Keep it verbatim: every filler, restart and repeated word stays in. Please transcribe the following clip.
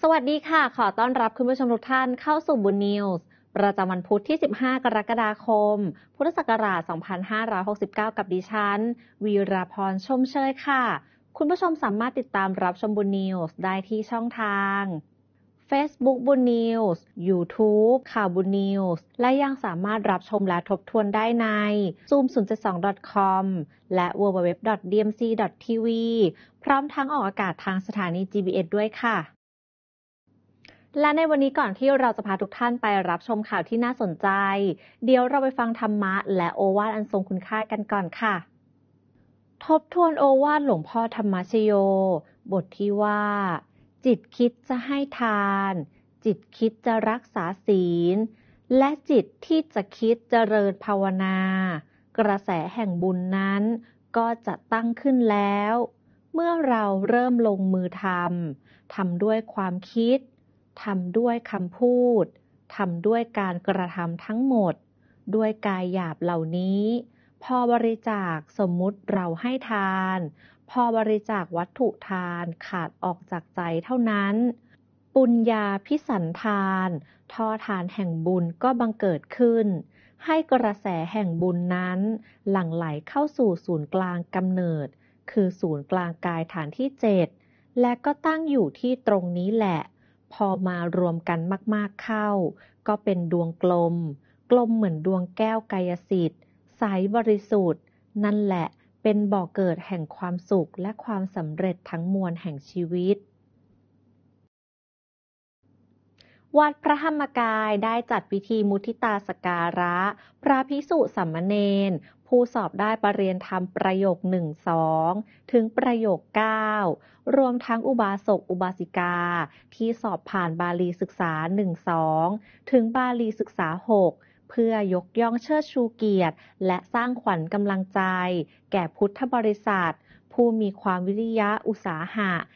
สวัสดีค่ะ ขอต้อนรับคุณผู้ชมทุกท่านเข้าสู่บุญนิวส์ประจำวันพุธที่ สิบห้า กรกฎาคม พุทธศักราช สองพันห้าร้อยหกสิบเก้า กับดิฉัน วีราพร ชมเชยค่ะ คุณผู้ชมสามารถติดตามรับชมบุญนิวส์ได้ที่ช่องทาง Facebook บุญนิวส์ YouTube ข่าวบุญนิวส์ และยังสามารถรับชมและทบทวนได้ใน ซูม ศูนย์ เจ็ด สอง ดอท คอม และ ดับเบิลยู ดับเบิลยู ดับเบิลยู ดอท ดี เอ็ม ซี ดอท ที วี พร้อมทั้งออกอากาศทางสถานี จี บี เอส ด้วยค่ะ และในวันนี้ก่อนที่เราจะพาทุกท่านไปรับชมข่าวที่น่าสนใจ เดี๋ยวเราไปฟังธรรมะและโอวาทอันทรงคุณค่ากันก่อนค่ะ ทบทวนโอวาทหลวงพ่อธรรมชโย บทที่ว่า จิตคิดจะให้ทาน จิตคิดจะรักษาศีล และจิตที่จะคิดเจริญภาวนา กระแสแห่งบุญนั้นก็จะตั้งขึ้นแล้ว เมื่อเราเริ่มลงมือทำ ทำด้วยความคิด ทำด้วยคำพูด ทำด้วยการกระทำทั้งหมด ด้วยกายหยาบเหล่านี้ พอบริจาคสมมุติเราให้ทาน พอบริจาควัตถุทานขาดออกจากใจเท่านั้น ปุญญาภิสันธานท่อทานแห่งบุญก็บังเกิดขึ้น ให้กระแสแห่งบุญนั้นหลั่งไหลเข้าสู่ศูนย์กลางกำเนิด คือศูนย์กลางกายฐานที่เจ็ด และก็ตั้งอยู่ที่ตรงนี้แหละ พอมารวมกันมากๆเข้า ก็เป็นดวงกลม กลมเหมือนดวงแก้วกายสิทธิ์ ใสบริสุทธิ์ นั่นแหละเป็นบ่อเกิดแห่งความสุขและความสำเร็จทั้งมวลแห่งชีวิต วัดพระธรรมกายได้จัดพิธีมุทิตาสักการะ พระภิกษุสามเณรผู้สอบได้ประเรียนธรรมประโยค หนึ่ง สอง ถึงประโยค เก้า รวมทั้งอุบาสกอุบาสิกาที่สอบผ่านบาลีศึกษา หนึ่ง สอง ถึงบาลีศึกษา หก เพื่อยกย่องเชิดชูเกียรติและสร้างขวัญกำลังใจ แก่พุทธบริษัท ผู้มีความวิริยะอุตสาหะ